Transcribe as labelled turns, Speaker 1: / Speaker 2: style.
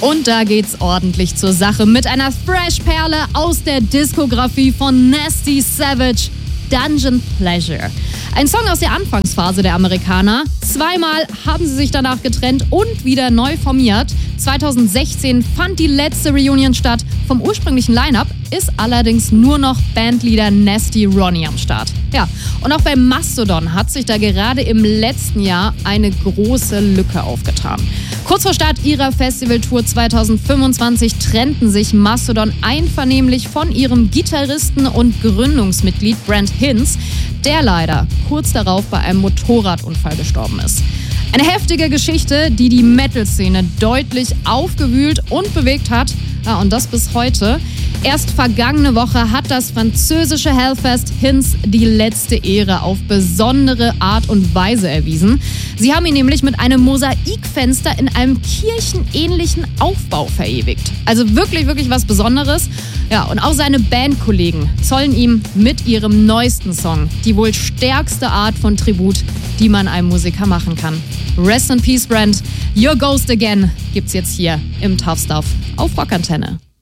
Speaker 1: Und da geht's ordentlich zur Sache mit einer Thrash-Perle aus der Diskografie von Nasty Savage, Dungeon Pleasure. Ein Song aus der Anfangsphase der Amerikaner. Zweimal haben sie sich danach getrennt und wieder neu formiert. 2016 fand die letzte Reunion statt. Vom ursprünglichen Line-Up ist allerdings nur noch Bandleader Nasty Ronnie am Start. Ja, und auch bei Mastodon hat sich da gerade im letzten Jahr eine große Lücke aufgetan. Kurz vor Start ihrer Festivaltour 2025 trennten sich Mastodon einvernehmlich von ihrem Gitarristen und Gründungsmitglied Brent Hinz, der leider kurz darauf bei einem Motorradunfall gestorben ist. Eine heftige Geschichte, die die Metal-Szene deutlich aufgewühlt und bewegt hat. Ja, und das bis heute. Erst vergangene Woche hat das französische Hellfest Hinz die letzte Ehre auf besondere Art und Weise erwiesen. Sie haben ihn nämlich mit einem Mosaikfenster in einem kirchenähnlichen Aufbau verewigt. Also wirklich, wirklich was Besonderes. Ja, und auch seine Bandkollegen zollen ihm mit ihrem neuesten Song die wohl stärkste Art von Tribut, die man einem Musiker machen kann. Rest in Peace, Brent. Your Ghost Again gibt's jetzt hier im Tough Stuff auf Rockantenne.